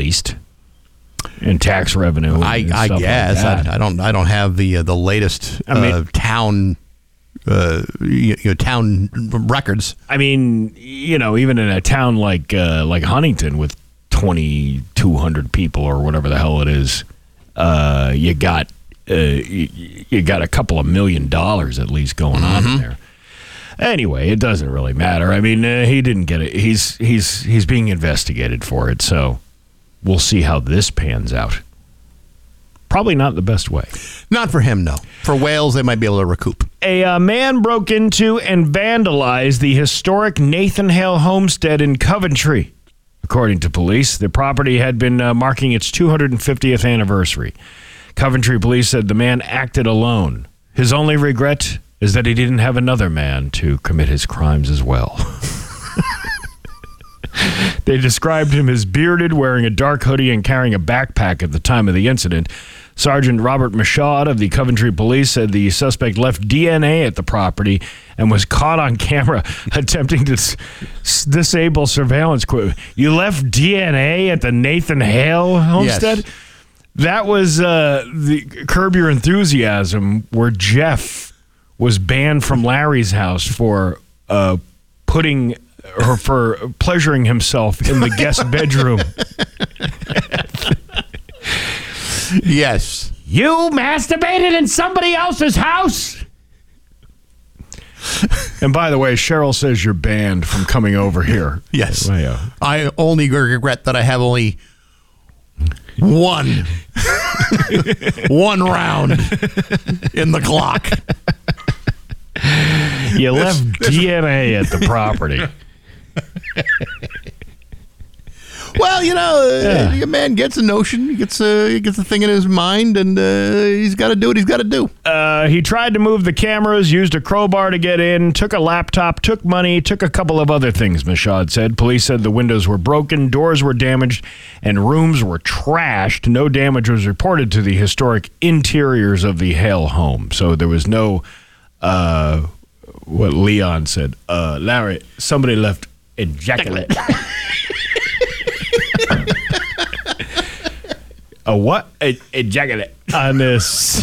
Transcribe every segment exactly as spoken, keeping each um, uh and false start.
least, in tax revenue. I, I guess like I, I don't. I don't have the uh, the latest I mean, uh, town uh, you know, town records. I mean, you know, even in a town like uh, like Huntington with twenty-two hundred people or whatever the hell it is, uh, you got uh, you, you got a couple of million dollars at least going on Mm-hmm. in there. Anyway, it doesn't really matter. I mean, uh, he didn't get it. He's he's he's being investigated for it, so we'll see how this pans out. Probably not the best way. Not for him, no. For Wales, they might be able to recoup. A uh, man broke into and vandalized the historic Nathan Hale homestead in Coventry. According to police, the property had been uh, marking its two hundred fiftieth anniversary. Coventry police said the man acted alone. His only regret is that he didn't have another man to commit his crimes as well. They described him as bearded, wearing a dark hoodie and carrying a backpack at the time of the incident. Sergeant Robert Michaud of the Coventry Police said the suspect left D N A at the property and was caught on camera attempting to s- s- disable surveillance. Quote, you left D N A at the Nathan Hale homestead? Yes. That was uh, the Curb Your Enthusiasm, where Jeff was banned from Larry's house for uh, putting or for pleasuring himself in the guest bedroom. Yes. You masturbated in somebody else's house? And by the way, Cheryl says you're banned from coming over here. Yes. Well, yeah. I only regret that I have only one one round in the clock. You left D N A at the property. Well, you know, uh, Yeah. a man gets a notion, he gets a, he gets a thing in his mind, and uh, he's got to do what he's got to do. Uh, he tried to move the cameras, used a crowbar to get in, took a laptop, took money, took a couple of other things, Michaud said. Police said the windows were broken, doors were damaged, and rooms were trashed. No damage was reported to the historic interiors of the Hale home. So there was no, uh, what Leon said, uh, Larry, somebody left ejaculate. A what? A, ejaculate on this.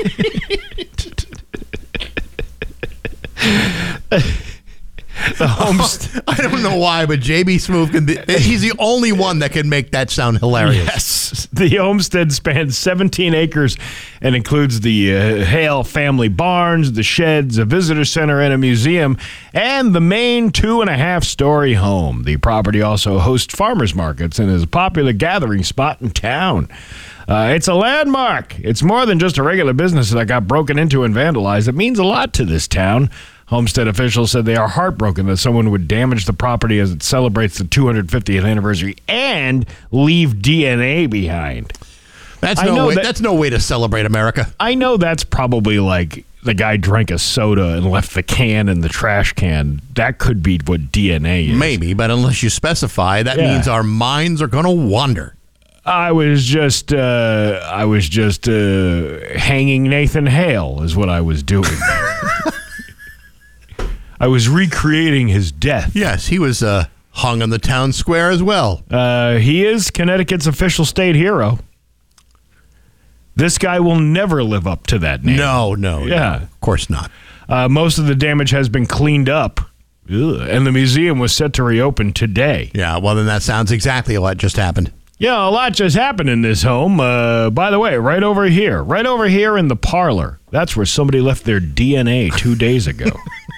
The homestead. I don't know why, but J B Smoove can. Be, he's the only one that can make that sound hilarious. Yes. The homestead spans seventeen acres and includes the uh, Hale family barns, the sheds, a visitor center, and a museum, and the main two and a half story home. The property also hosts farmers markets and is a popular gathering spot in town. Uh, it's a landmark. It's more than just a regular business that got broken into and vandalized. It means a lot to this town. Homestead officials said they are heartbroken that someone would damage the property as it celebrates the two hundred fiftieth anniversary and leave D N A behind. That's I no know way. that- that's no way to celebrate America. I know that's probably like the guy drank a soda and left the can in the trash can. That could be what D N A is. Maybe, but unless you specify, that Yeah. means our minds are going to wander. I was just, uh, I was just uh, hanging Nathan Hale is what I was doing. I was recreating his death. Yes, he was uh, hung on the town square as well. Uh, he is Connecticut's official state hero. This guy will never live up to that name. No, no, Yeah. no, of course not. Uh, most of the damage has been cleaned up, Ugh. and the museum was set to reopen today. Yeah, well, then that sounds exactly what just happened. Yeah, a lot just happened in this home. Uh, by the way, right over here, right over here in the parlor, that's where somebody left their D N A two days ago.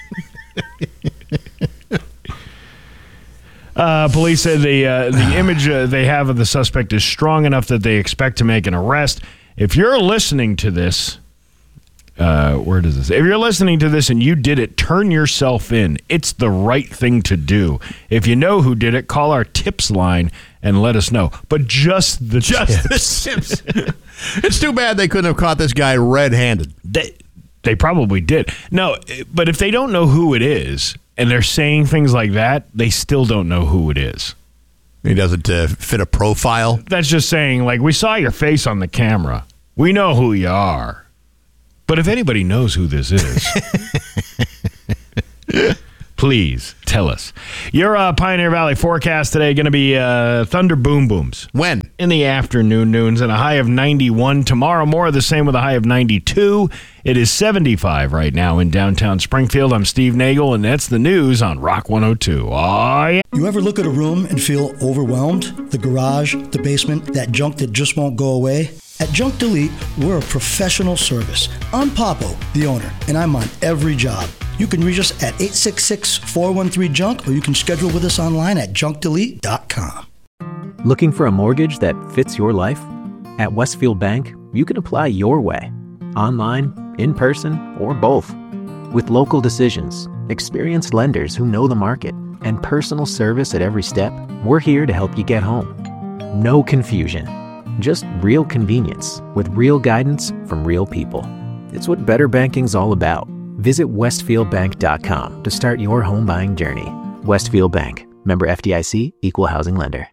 Uh, police said the uh, the image uh, they have of the suspect is strong enough that they expect to make an arrest. If you're listening to this, uh, where does this? If you're listening to this and you did it, turn yourself in. It's the right thing to do. If you know who did it, call our tips line and let us know. But just the Just tips. the tips. It's too bad they couldn't have caught this guy red-handed. They, they probably did. No, but if they don't know who it is and they're saying things like that, they still don't know who it is. He doesn't uh, fit a profile. That's just saying, like, we saw your face on the camera. We know who you are. But if anybody knows who this is, Please tell us. Your uh, Pioneer Valley forecast today going to be uh, thunder boom booms. When? In the afternoon noons and a high of ninety-one. Tomorrow, more of the same with a high of ninety-two. It is seventy-five right now in downtown Springfield. I'm Steve Nagel, and that's the news on Rock one oh two. Oh, yeah. You ever look at a room and feel overwhelmed? The garage, the basement, that junk that just won't go away? At Junk Delete, we're a professional service. I'm Papo, the owner, and I'm on every job. You can reach us at eight six six, four one three, junk, or you can schedule with us online at junk delete dot com. Looking for a mortgage that fits your life? At Westfield Bank, you can apply your way, online, in person, or both. With local decisions, experienced lenders who know the market, and personal service at every step, we're here to help you get home. No confusion, just real convenience with real guidance from real people. It's what better banking's all about. Visit westfield bank dot com to start your home buying journey. Westfield Bank, member F D I C, equal housing lender.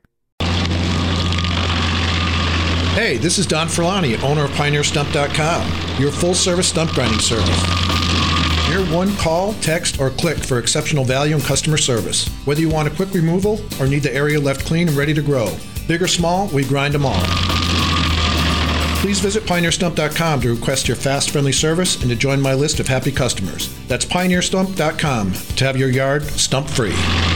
Hey, this is Don Furlani, owner of Pioneer Stump dot com, your full-service stump grinding service. Your one call, text, or click for exceptional value and customer service. Whether you want a quick removal or need the area left clean and ready to grow. Big or small, we grind them all. Please visit Pioneer Stump dot com to request your fast, friendly service and to join my list of happy customers. That's Pioneer Stump dot com to have your yard stump-free.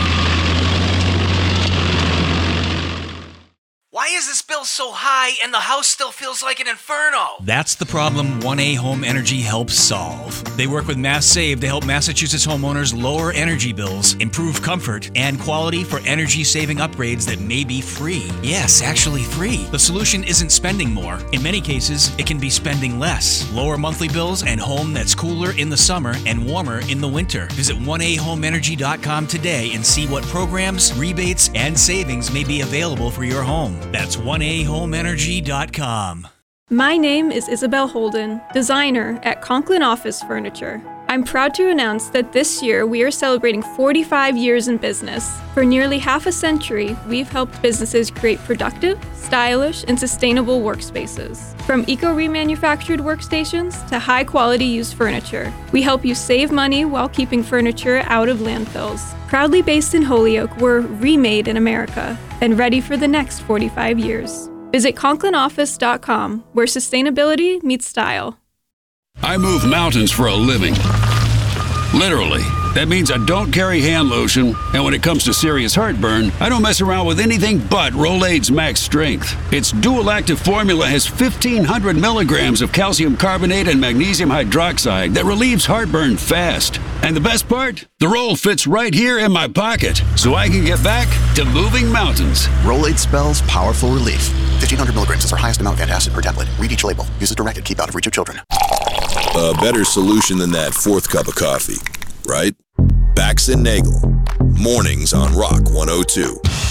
Why is this bill so high and the house still feels like an inferno? That's the problem one A Home Energy helps solve. They work with Mass Save to help Massachusetts homeowners lower energy bills, improve comfort, and quality for energy-saving upgrades that may be free. Yes, actually free. The solution isn't spending more. In many cases, it can be spending less. Lower monthly bills and home that's cooler in the summer and warmer in the winter. Visit one A home energy dot com today and see what programs, rebates, and savings may be available for your home. That's one A home energy dot com. My name is Isabel Holden, designer at Conklin Office Furniture. I'm proud to announce that this year we are celebrating forty-five years in business. For nearly half a century, we've helped businesses create productive, stylish, and sustainable workspaces. From eco-remanufactured workstations to high-quality used furniture, we help you save money while keeping furniture out of landfills. Proudly based in Holyoke, we're remade in America and ready for the next forty-five years. Visit conklin office dot com, where sustainability meets style. I move mountains for a living. Literally. That means I don't carry hand lotion, and when it comes to serious heartburn, I don't mess around with anything but Rolaids Max Strength. Its dual-active formula has fifteen hundred milligrams of calcium carbonate and magnesium hydroxide that relieves heartburn fast. And the best part? The roll fits right here in my pocket, so I can get back to moving mountains. Rolaids spells powerful relief. fifteen hundred milligrams is our highest amount of antacid per tablet. Read each label. Use as directed. Keep out of reach of children. A better solution than that fourth cup of coffee, right? Bax and Nagel. Mornings on Rock one oh two.